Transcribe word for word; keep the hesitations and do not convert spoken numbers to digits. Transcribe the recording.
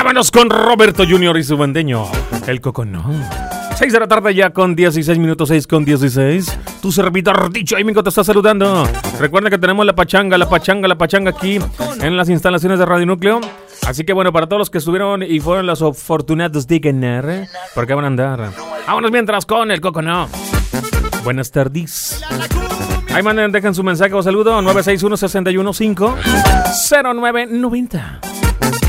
Vámonos con Roberto junior y su bandeño, el Coconó. seis de la tarde ya con dieciséis minutos, seis con dieciséis. Tu servidor Dicho Aimingo te está saludando. Recuerda que tenemos la pachanga, la pachanga, la pachanga aquí en las instalaciones de Radio Núcleo. Así que bueno, para todos los que estuvieron y fueron los afortunados de ganar, ¿por qué van a andar? Vámonos mientras con el Coconó. Buenas tardes. Ahí manden, dejen su mensaje o saludo nueve seis uno, seis uno cinco, cero nueve nueve cero.